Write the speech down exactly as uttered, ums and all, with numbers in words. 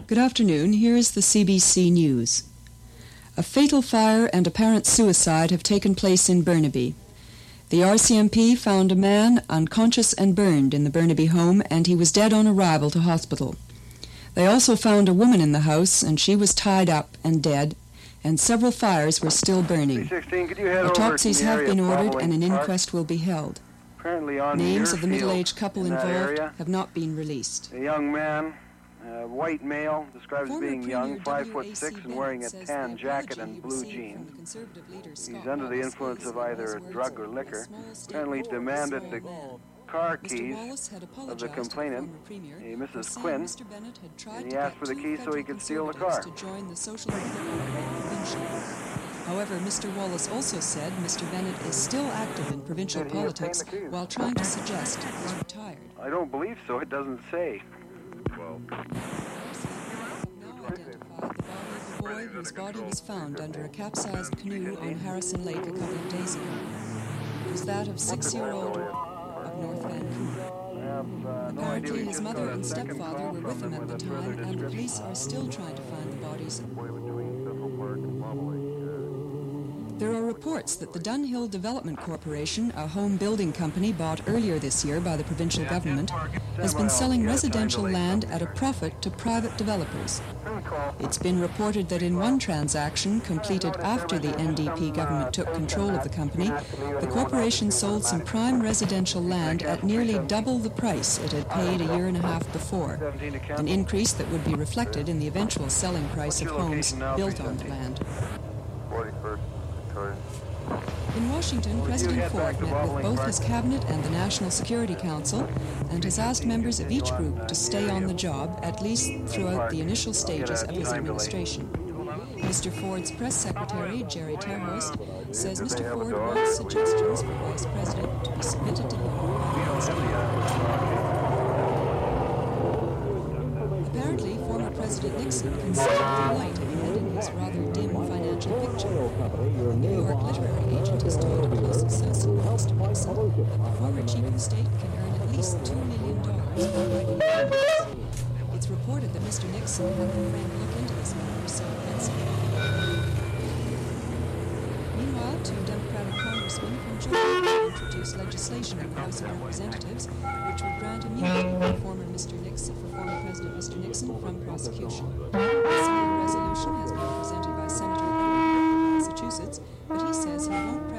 Good afternoon. Here is the C B C News. A fatal fire and apparent suicide have taken place in Burnaby. The R C M P found a man unconscious and burned in the Burnaby home, and he was dead on arrival to hospital. They also found a woman in the house, and she was tied up and dead, and several fires were still burning. Autopsies have been ordered, and an inquest will be held. Names of the middle-aged couple involved have not been released. A young man, a white male, described as being young, five foot six, and wearing a tan jacket and blue jeans. He's under the influence of either a drug or liquor. Apparently demanded the car keys of the complainant, a Missus Quinn, and he asked for the keys so he could steal the car. However, Mister Wallace also said Mister Bennett is still active in provincial politics while trying to suggest he's retired. I don't believe so. It doesn't say. Well. Now identified the body of the boy whose body was found under a capsized canoe on Harrison Lake a couple of days ago. It was that of six-year-old of North Vancouver. Apparently, his mother and stepfather were with him at the time, and the police are still trying to find the bodies. There are reports that the Dunhill Development Corporation, a home building company bought earlier this year by the provincial government, has been selling residential land at a profit to private developers. It's been reported that in one transaction, completed after the N D P government took control of the company, the corporation sold some prime residential land at nearly double the price it had paid a year and a half before, an increase that would be reflected in the eventual selling price of homes built on the land. In Washington, President Ford met with both his cabinet and the National Security Council and has asked members of each group to stay on the job, at least throughout the initial stages of his administration. Mister Ford's press secretary, Jerry Terhorst, says Mister Ford wants suggestions for Vice President to be submitted to him. Apparently, former President Nixon considered the light ahead in his rather dim financial picture. A New York literary agent has told a close associate of Mister Nixon the former chief of state can earn at least two million dollars by writing novels. It's reported that Mister Nixon had a friend look into this matter, so that's it. Meanwhile, two Democratic congressmen from Georgia introduced legislation in the House of Representatives which would grant immunity for former Mister Nixon, for former President Mister Nixon from prosecution. A similar resolution has been presented by